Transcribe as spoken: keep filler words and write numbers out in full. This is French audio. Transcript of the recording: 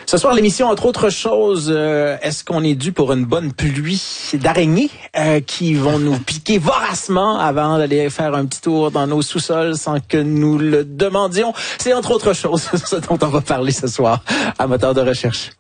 Ce soir, l'émission, entre autres choses, euh, est-ce qu'on est dû pour une bonne pluie d'araignées euh, qui vont nous piquer voracement avant d'aller faire un petit tour dans nos sous-sols sans que nous le demandions? C'est entre autres choses ce dont on va parler ce soir à Moteur de recherche.